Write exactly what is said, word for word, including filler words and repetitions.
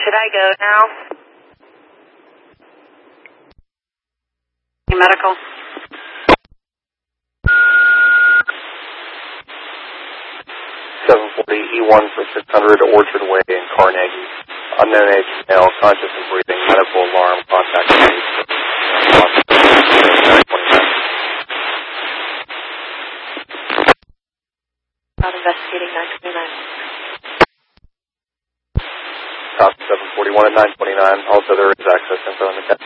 Should I go now? Medical. seven forty E one for six hundred Orchard Way in Carnegie. Unknown age male, conscious and breathing, medical alarm, contact police. Not investigating nine twenty-nine. Top seven forty-one at nine twenty-nine. Also, there is access info in the text.